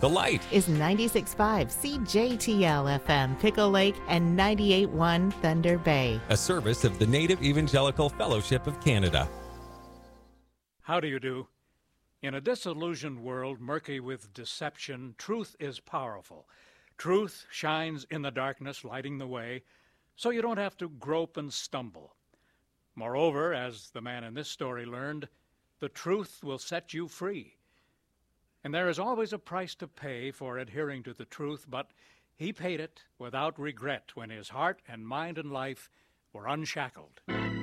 The Light is 96.5 CJTL FM Pickle Lake and 98.1 Thunder Bay. a service of the Native Evangelical Fellowship of Canada. How do you do? In a disillusioned world murky with deception, truth is powerful. Truth shines in the darkness, lighting the way, so you don't have to grope and stumble. Moreover, as the man in this story learned, the truth will set you free. And there is always a price to pay for adhering to the truth, but he paid it without regret when his heart and mind and life were unshackled.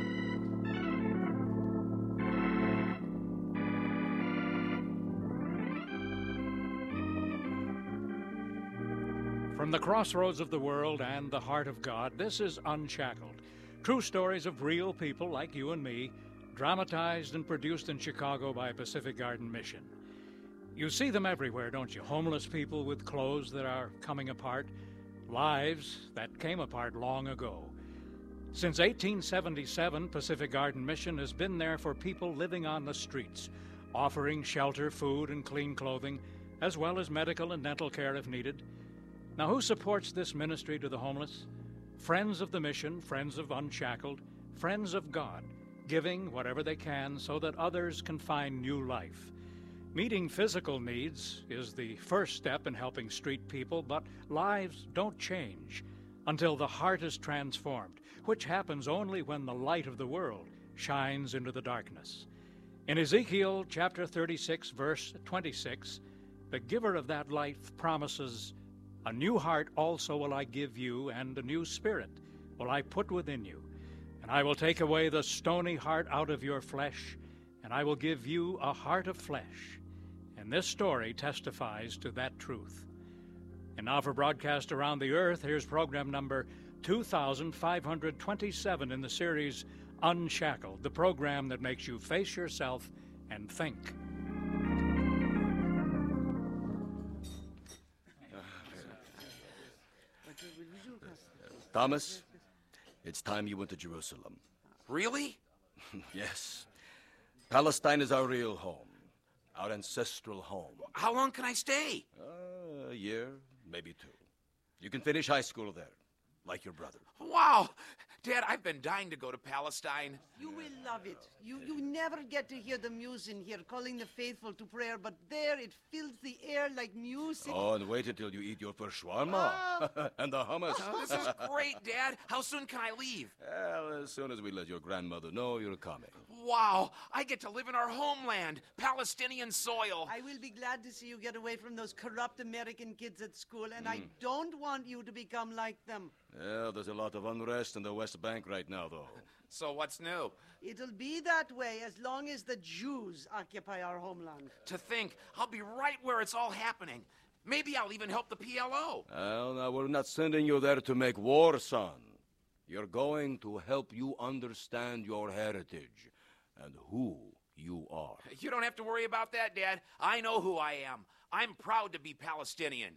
From the crossroads of the world and the heart of God, this is Unshackled. True stories of real people like you and me, dramatized and produced in Chicago by Pacific Garden Mission. You see them everywhere, don't you? Homeless people with clothes that are coming apart, lives that came apart long ago. Since 1877, Pacific Garden Mission has been there for people living on the streets, offering shelter, food, and clean clothing, as well as medical and dental care if needed. Now, who supports this ministry to the homeless? Friends of the mission, friends of Unshackled, friends of God, giving whatever they can so that others can find new life. Meeting physical needs is the first step in helping street people, but lives don't change until the heart is transformed, which happens only when the light of the world shines into the darkness. In Ezekiel chapter 36, verse 26, the giver of that light promises, "A new heart also will I give you, and a new spirit will I put within you. And I will take away the stony heart out of your flesh, and I will give you a heart of flesh." And this story testifies to that truth. And now for broadcast around the earth, here's program number 2527 in the series Unshackled, the program that makes you face yourself and think. Thomas, it's time you went to Jerusalem. Really? Yes. Palestine is our real home, our ancestral home. How long can I stay? A year, maybe two. You can finish high school there, like your brother. Wow! Dad, I've been dying to go to Palestine. You will love it. You never get to hear the muezzin here calling the faithful to prayer, but there it fills the air like music. Oh, and wait until you eat your first shawarma and the hummus. Oh, this is great, Dad. How soon can I leave? Well, as soon as we let your grandmother know you're coming. Wow! I get to live in our homeland, Palestinian soil. I will be glad to see you get away from those corrupt American kids at school, and I don't want you to become like them. Yeah, there's a lot of unrest in the West Bank right now, though. So what's new? It'll be that way as long as the Jews occupy our homeland. To think, I'll be right where it's all happening. Maybe I'll even help the PLO. Well, now, we're not sending you there to make war, son. You're going to help you understand your heritage and who you are. You don't have to worry about that, Dad. I know who I am. I'm proud to be Palestinian.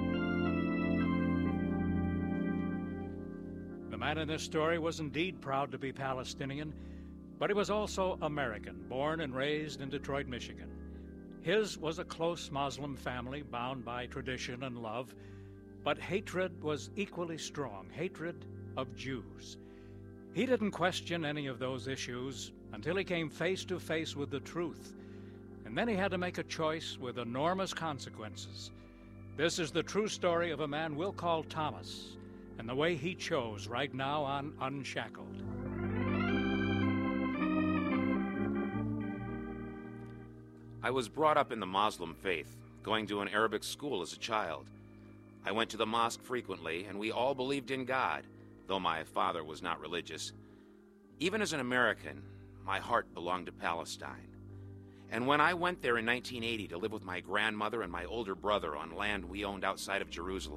The man in this story was indeed proud to be Palestinian, but he was also American, born and raised in Detroit, Michigan. His was a close Muslim family bound by tradition and love, but hatred was equally strong, hatred of Jews. He didn't question any of those issues until he came face to face with the truth, and then he had to make a choice with enormous consequences. This is the true story of a man we'll call Thomas, and the way he chose right now on Unshackled. I was brought up in the Muslim faith, going to an Arabic school as a child. I went to the mosque frequently, and we all believed in God, though my father was not religious. Even as an American, my heart belonged to Palestine. And when I went there in 1980 to live with my grandmother and my older brother on land we owned outside of Jerusalem,